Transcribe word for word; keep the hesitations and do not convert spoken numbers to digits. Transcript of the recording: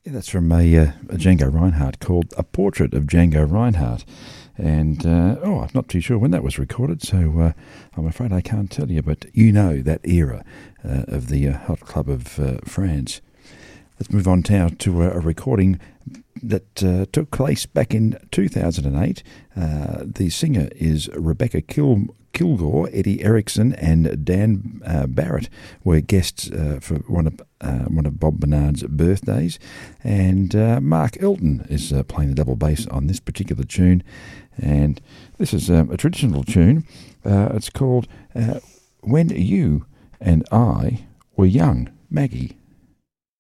Yeah, that's from a, uh, a Django Reinhardt called A Portrait of Django Reinhardt. And, uh, oh, I'm not too sure when that was recorded, so uh, I'm afraid I can't tell you, but you know that era uh, of the uh, Hot Club of uh, France. Let's move on now to a, a recording that uh, took place back in two thousand eight. Uh, the singer is Rebecca Kil- Kilgore. Eddie Erickson and Dan uh, Barrett were guests uh, for one of uh, one of Bob Bernard's birthdays, and uh, Mark Elton is uh, playing the double bass on this particular tune. And this is um, a traditional tune. Uh, it's called uh, "When You and I Were Young," Maggie.